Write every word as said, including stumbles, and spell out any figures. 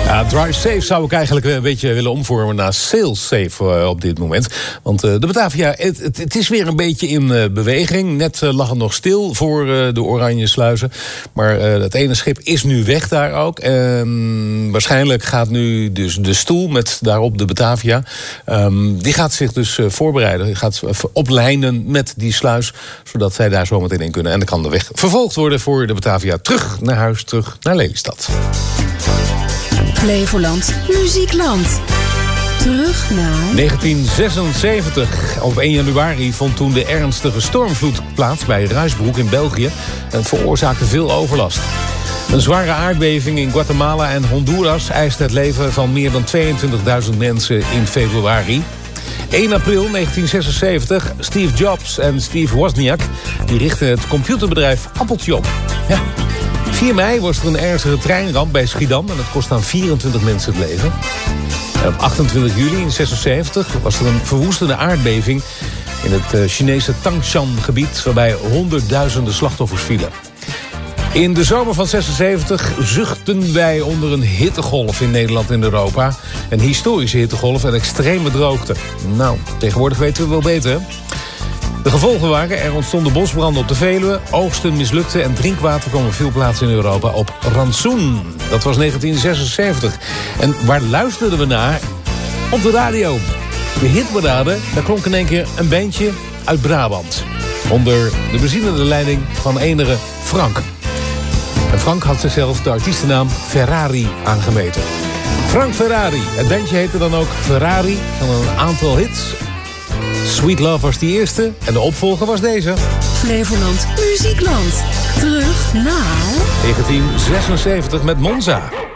Ja, Drive Safe zou ik eigenlijk een beetje willen omvormen naar Sail Safe uh, op dit moment. Want uh, de Batavia, het, het, het is weer een beetje in uh, beweging. Net uh, lag het nog stil voor uh, de Oranje Sluizen. Maar uh, het ene schip is nu weg daar ook. En waarschijnlijk gaat nu dus de stoel met daarop de Batavia. Um, die gaat zich dus uh, voorbereiden. Die gaat uh, oplijnen met die sluis. Zodat zij daar zo meteen in kunnen. En dan kan de weg vervolgd worden voor de Batavia terug naar huis, terug naar Lelystad. Flevoland Muziekland. Terug naar negentien zesenzeventig. Op één januari vond toen de ernstige stormvloed plaats bij Ruisbroek in België. En het veroorzaakte veel overlast. Een zware aardbeving in Guatemala en Honduras eiste het leven van meer dan tweeëntwintigduizend mensen in februari. één april negentien zesenzeventig. Steve Jobs en Steve Wozniak die richtten het computerbedrijf Appeltje op. Ja. vier mei was er een ernstige treinramp bij Schiedam en dat kost aan vierentwintig mensen het leven. En op achtentwintig juli in zesenzeventig was er een verwoestende aardbeving in het Chinese Tangshan-gebied, waarbij honderdduizenden slachtoffers vielen. In de zomer van zesenzeventig zuchten wij onder een hittegolf in Nederland en Europa. Een historische hittegolf en extreme droogte. Nou, tegenwoordig weten we wel beter, hè? De gevolgen waren, er ontstonden bosbranden op de Veluwe, oogsten mislukten en drinkwater kwam op veel plaatsen in Europa op rantsoen. Dat was negentien zesenzeventig. En waar luisterden we naar? Op de radio. De hitparade, daar klonk in één keer een bandje uit Brabant. Onder de bezielende leiding van enige Frank. En Frank had zichzelf de artiestennaam Ferrari aangemeten. Frank Ferrari. Het bandje heette dan ook Ferrari. Ze hadden een aantal hits. Sweet Love was die eerste en de opvolger was deze. Flevoland Muziekland. Terug naar negentien zesenzeventig met Monza.